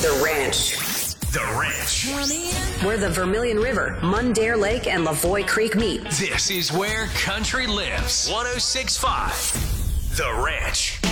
The Ranch. The Ranch. Where the Vermilion River, Mundare Lake, and Lavoie Creek meet. This is where country lives. 106.5. The Ranch.